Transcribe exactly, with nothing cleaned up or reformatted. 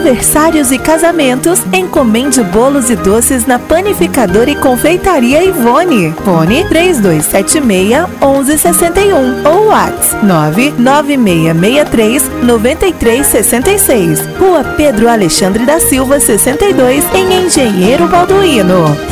aniversários e casamentos, encomende bolos e doces na Panificadora e Confeitaria Ivone. Fone três dois sete seis, um um seis um ou WhatsApp nove nove seis seis três, nove três seis seis. Rua Pedro Alexandre da Silva, sessenta e dois, em Engenheiro Balduino.